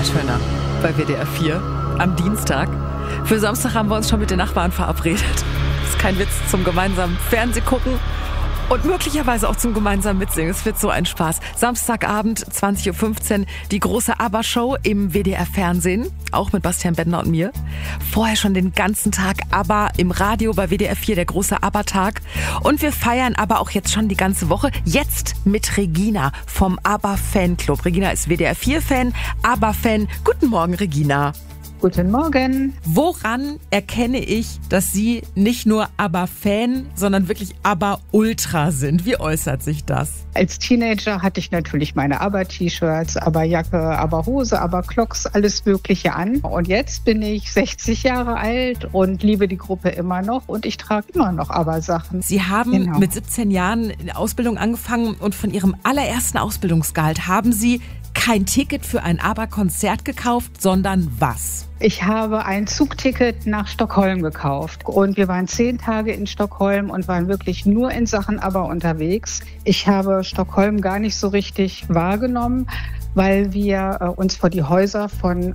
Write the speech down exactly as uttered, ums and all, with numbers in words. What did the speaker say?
wunderschöner bei W D R vier am Dienstag. Für Samstag haben wir uns schon mit den Nachbarn verabredet. Das ist kein Witz, zum gemeinsamen Fernsehgucken und möglicherweise auch zum gemeinsamen Mitsingen. Es wird so ein Spaß. Samstagabend, zwanzig Uhr fünfzehn, die große ABBA-Show im W D R-Fernsehen, auch mit Bastian Bendner und mir. Vorher schon den ganzen Tag ABBA im Radio bei W D R vier, der große ABBA-Tag. Und wir feiern aber auch jetzt schon die ganze Woche, jetzt mit Regina vom ABBA-Fanclub. Regina ist W D R vier-Fan, ABBA-Fan. Guten Morgen, Regina. Guten Morgen. Woran erkenne ich, dass Sie nicht nur ABBA-Fan, sondern wirklich ABBA-Ultra sind? Wie äußert sich das? Als Teenager hatte ich natürlich meine ABBA-T-Shirts, ABBA-Jacke, ABBA-Hose, ABBA-Clocks, alles Mögliche an. Und jetzt bin ich sechzig Jahre alt und liebe die Gruppe immer noch und ich trage immer noch ABBA-Sachen. Sie haben Genau. mit siebzehn Jahren in der Ausbildung angefangen und von Ihrem allerersten Ausbildungsgehalt haben Sie kein Ticket für ein ABBA-Konzert gekauft, sondern was? Ich habe ein Zugticket nach Stockholm gekauft und wir waren zehn Tage in Stockholm und waren wirklich nur in Sachen ABBA unterwegs. Ich habe Stockholm gar nicht so richtig wahrgenommen, weil wir äh, uns vor die Häuser von